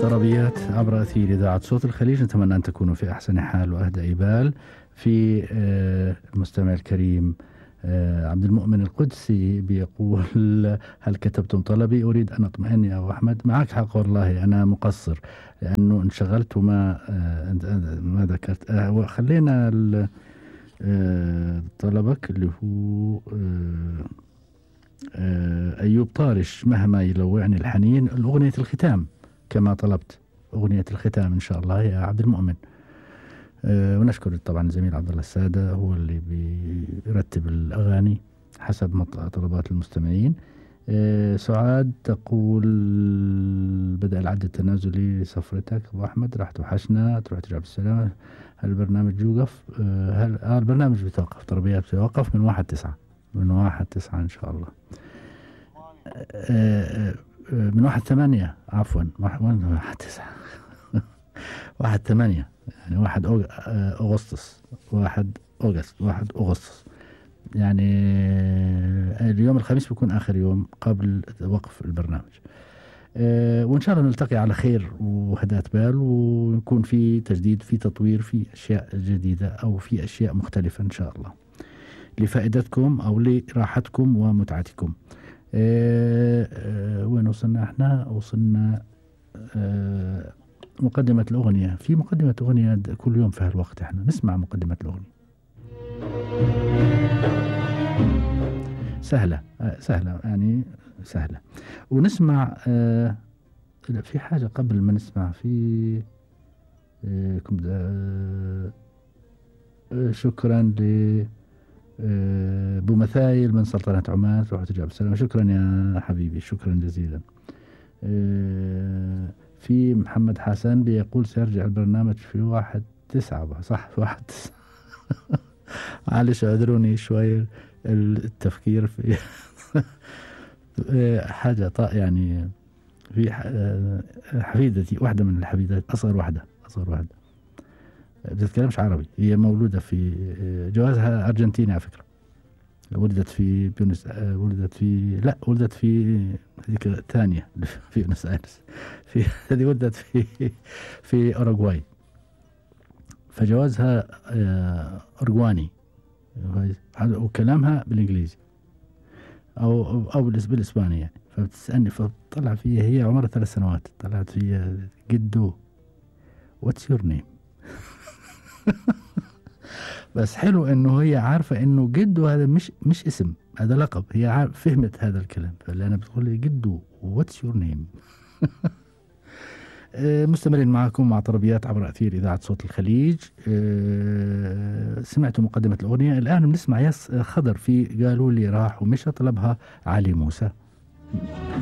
طربيات عبر أثير إذاعة صوت الخليج. نتمنى أن تكونوا في أحسن حال وأهدى بال. في المستمع الكريم عبد المؤمن القدسي بيقول: هل كتبتم طلبي؟ أريد أن أطمئن يا أبو أحمد. معك حق والله، أنا مقصر لأنه انشغلت وما ما ذكرت. وخلينا طلبك اللي هو أيوب طارش: مهما يلوعني الحنين، الأغنية الختام كما طلبت، أغنية الختام إن شاء الله يا عبد المؤمن. ونشكر طبعا الزميل عبد الله السادة، هو اللي بيرتب الأغاني حسب طلبات المستمعين. سعاد تقول: بدأ العد التنازلي لسفرتك أبو أحمد، راح توحشنا، تروح ترجع بالسلامة. هل البرنامج يوقف؟ هل البرنامج بيتوقف، طربيات بيتوقف من 1/9، من 1/9 إن شاء الله. من 1/8 عفوا، 1/9 1/8 يعني 1 أغسطس، 1 أغسطس يعني اليوم الخميس بيكون آخر يوم قبل وقف البرنامج. وإن شاء الله نلتقي على خير وهداة بال، ويكون في تجديد، في تطوير، في أشياء جديدة أو في أشياء مختلفة إن شاء الله لفائدتكم أو لراحتكم ومتعتكم. وين وصلنا احنا؟ وصلنا مقدمة الأغنية. في مقدمة أغنية كل يوم في هالوقت احنا نسمع مقدمة الأغنية. سهلة يعني سهلة. ونسمع في حاجة قبل ما نسمع في شكرا ل أبو مثايل من سلطنة عمان، روح ترجع بالسلامة. شكرا يا حبيبي، شكرا جزيلا. في محمد حسن بيقول: سيرجع البرنامج في 1/9. صح، في 1/9 معلش اعذروني شوي التفكير في حاجة يعني في حفيدتي، واحدة من الحفيدات، أصغر واحدة بتتكلمش عربي، هي مولودة في جوازها أرجنتيني على فكرة. ولدت في ولدت في هذيك الثانية في بيونس آيرس، هذه ولدت في أوروغواي، فجوازها أرجواني، وكلامها بالإنجليزي أو بالإسباني يعني. فبتسألني، فطلع فيها، هي عمرها 3 سنوات، طلعت فيها: جدو what's your name؟ بس حلو انه هي عارفة انه جدو هذا مش اسم، هذا لقب. هي فهمت هذا الكلام، فاللي انا بتقول لي جدو what's your name؟ مستمرين معكم مع طربيات عبر أثير إذاعة صوت الخليج. سمعتوا مقدمة الأغنية، الآن بنسمع ياس خضر في قالوا لي راح ومشى، طلبها علي موسى.